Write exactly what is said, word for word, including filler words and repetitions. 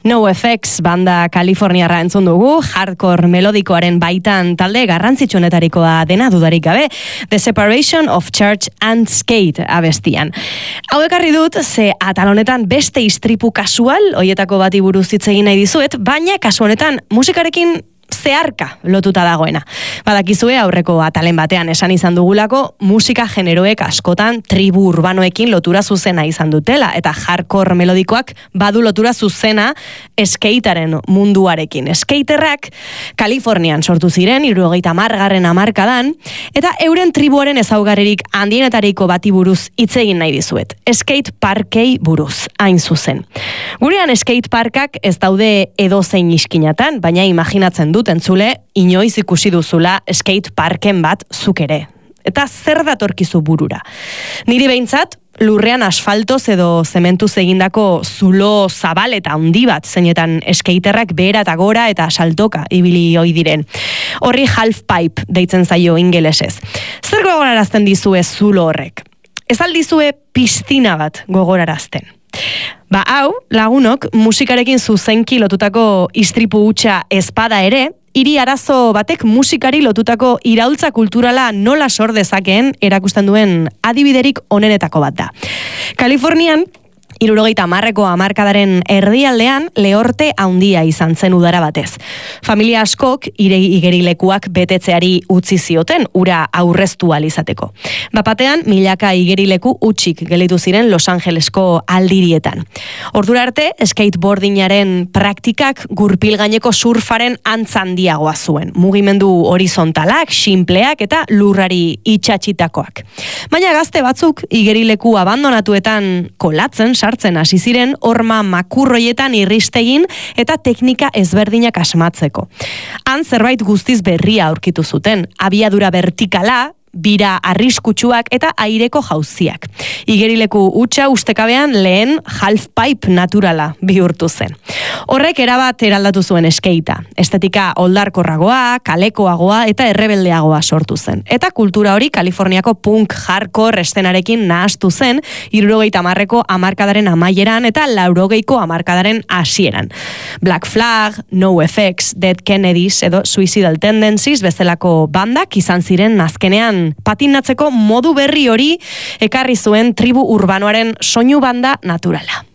NoFX banda Kaliforniarra entzun dugu, hardcore melodikoaren baitan talde garrantzitsuenetarikoa dena dudarik gabe, The Separation of Church and Skate abestian. Hau ekarri dut, ze atal honetan beste istripu kasual, hoietako bati buruz hitz egin nahi dizuet, baina kasu honetan musikarekin zeharka lotuta dagoena. Badakizue aurreko atalen batean esan izan dugulako musika generoek askotan tribu urbanoekin lotura zuzena izan dutela eta hardcore melodikoak badu lotura zuzena skatearen munduarekin. Skaterrak Kalifornian sortu ziren hirurogeita hamargarren hamarkadan eta euren tribuaren ezaugarririk handienetariko bati buruz hitz egin nahi dizuet. Skate parkei buruz, hain zuzen. Gurean skate parkak ez daude edozein iskinatan, baina imaginatzen dut entzule, inoiz ikusi duzula skate parken bat zuk ere. Eta zer datorkizu burura? Niri behintzat, lurrean asfaltoz edo zementuz egindako zulo zabal eta handi bat, zeinetan skaterrak behera eta gora eta saltoka ibili ohi diren. Horri half pipe deitzen zaio ingelesez. Zer gogorarazten dizue zulo horrek? Ez aldizue piztina bat gogorarazten. Ba hau, lagunok, musikarekin zuzenki lotutako istripu hutsa ezpada ere, hiri arazo batek musikari lotutako iraultza kulturala nola sor dezakeen erakusten duen adibiderik onenetako bat da. Kalifornian, hirurogeita hamarreko hamarkadaren erdialdean lehorte handia izan zen udara batez. Familia askok ire igerilekuak betetzeari utzi zioten ura aurreztu ahal izateko. Bapatean milaka igerileku hutsik gelditu ziren Los Angelesko aldirietan. Ordura arte skateboardingaren praktikak gurpil gaineko surfaren antz handiagoa zuen. Mugimendu horizontalak, sinpleak eta lurrari itsatsitakoak. Baina gazte batzuk igerileku abandonatuetan kolatzen sartzen hasi ziren horma makurroietan irristegin eta teknika ezberdinak asmatzeko. Han zerbait guztiz berria aurkitu zuten, abiadura vertikala, bira arriskutsuak eta aireko jauziak. Igerileku hutsa ustekabean lehen half pipe naturala bihurtu zen. Horrek erabat eraldatu zuen skatea. Estetika oldarkorragoa, kalekoagoa eta errebeldeagoa sortu zen. Eta kultura hori Kaliforniako punk hardcore estenarekin nahastu zen hirurogeita hamarreko hamarkadaren amaieran eta laurogeiko hamarkadaren hasieran. Black Flag, NoFX, Dead Kennedys edo Suicidal Tendencies bezalako bandak izan ziren azkenean patinatzeko modu berri hori ekarri zuen tribu urbanoaren soinu banda naturala.